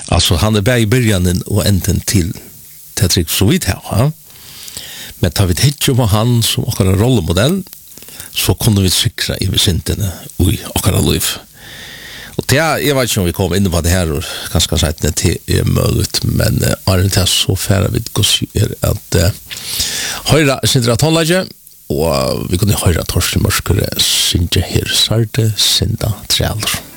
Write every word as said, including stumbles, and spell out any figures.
Alltså han är bäg i början och änden till Tetrik så vidt här. Ja? Men tar vi det om han som åker rollmodell så kunde vi sikra i besintene i åker liv. Och det är, jag vet inte om vi kommer in på det här och ganska sagt att det är möjligt, men är det inte så färre vid är att uh, höra Sindra tonläge och vi kunde höra Torsten Mörskere synge här Sarte Sinda Trälder.